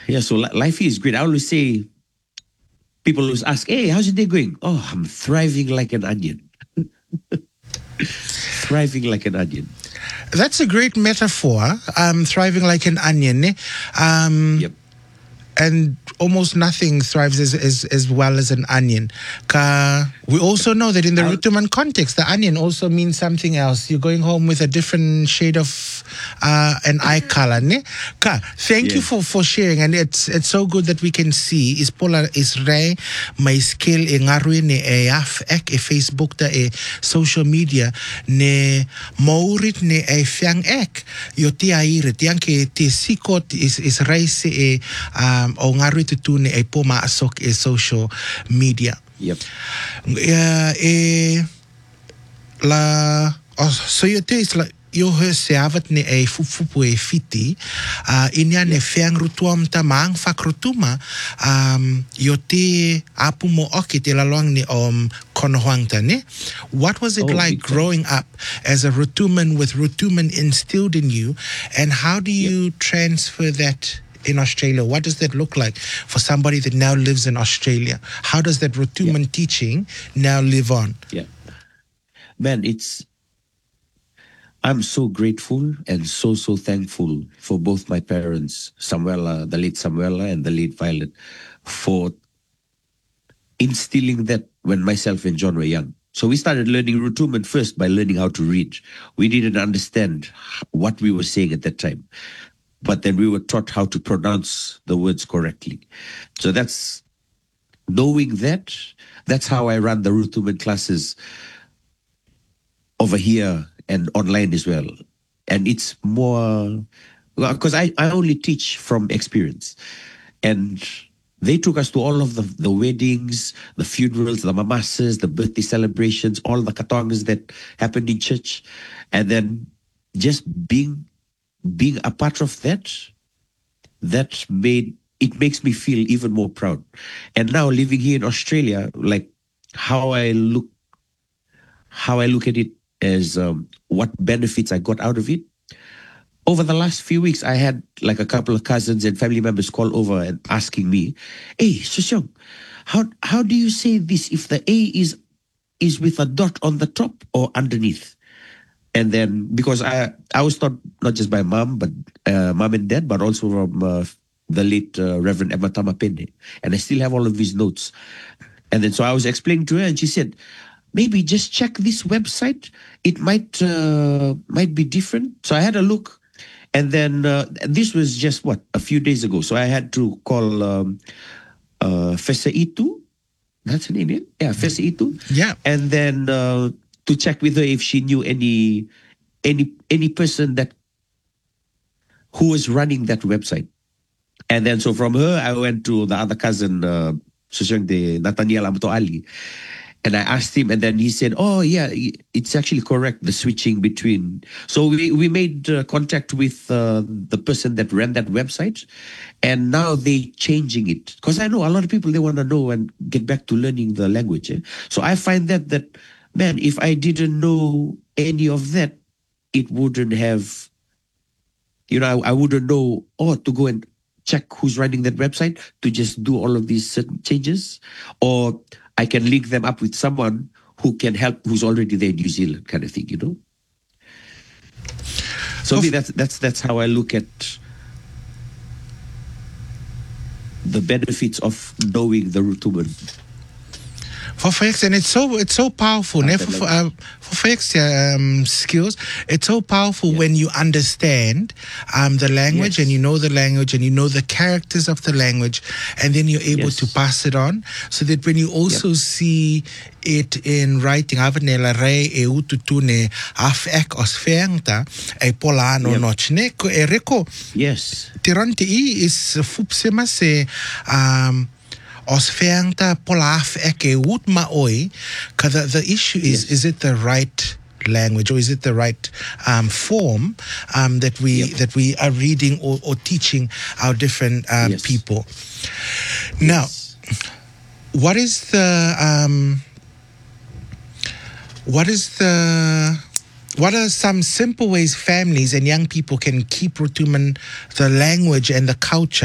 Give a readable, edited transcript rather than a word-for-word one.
Yeah, so life is great. I always say, people always ask, hey, how's your day going? Oh, I'm thriving like an onion. Thriving like an onion. That's a great metaphor. Thriving like an onion. Yep. And almost nothing thrives as well as an onion. We also know that in the Rutuman context, the onion also means something else. You're going home with a different shade of an eye color. Ne? Thank you for sharing. And it's so good that we can see is pola is re my skill e ngarui ne e af ek e Facebook da e social media ne maurit ne e fiang ek yo ti aire tiang ke te sikot is reise e o ngarui tu ne e poma asok e social media. Yep. So you taste like yo he se avat ne e fupu e fiti inia ne feang rutuam tamang fakrutuma yo te apu mo oki te lalong ni konohuangta ne. What was it like growing up as a Rutuman with Rutuman instilled in you, and how do you transfer that in Australia? What does that look like for somebody that now lives in Australia? How does that Rutuman teaching now live on? Yeah. Man, I'm so grateful and so thankful for both my parents, Samuela, the late Samuela and the late Violet, for instilling that when myself and John were young. So we started learning Rutuman first by learning how to read. We didn't understand what we were saying at that time, but then we were taught how to pronounce the words correctly. So that's knowing that's how I run the Rutuman classes over here and online as well. And it's more, because I only teach from experience. And they took us to all of the weddings, the funerals, the mamasas, the birthday celebrations, all the katongas that happened in church. And then just being a part of that makes me feel even more proud. And now living here in Australia, like how I look at it as what benefits I got out of it. Over the last few weeks, I had like a couple of cousins and family members call over and asking me, hey, Susyong, how do you say this if the A is with a dot on the top or underneath? And then, because I was taught not just by mom and dad, but also from the late Reverend Emma Tamapende. And I still have all of his notes. And then so I was explaining to her, and she said, maybe just check this website. It might be different. So I had a look, and then this was just a few days ago. So I had to call Fesa Itu. That's her name, yeah? Yeah, Fesa Itu. Yeah. And then to check with her if she knew any person who was running that website. And then so from her, I went to the other cousin, Nathaniel Amto Ali. And I asked him, and then he said, oh, yeah, it's actually correct, the switching between. So we made contact with the person that ran that website, and now they're changing it. Because I know a lot of people, they want to know and get back to learning the language. So I find that, man, if I didn't know any of that, it wouldn't have, I wouldn't know, to go and check who's running that website to just do all of these certain changes. Or I can link them up with someone who can help, who's already there in New Zealand, kind of thing, So that's how I look at the benefits of knowing the Rutuman. For Felix, and it's so powerful. For Felix skills, it's so powerful when you understand the language, and you know the language, and you know the characters of the language, and then you're able to pass it on, so that when you also see it in writing, avanela re e ututune af ek os feangta e polano nochne ko ereko. Yes. Tirante is fupsema se os feangta polaf eke ut maoi, because the issue is it the right language, or is it the right form that we are reading or teaching our different people? Now, what are some simple ways families and young people can keep Rutuman, the language and the culture,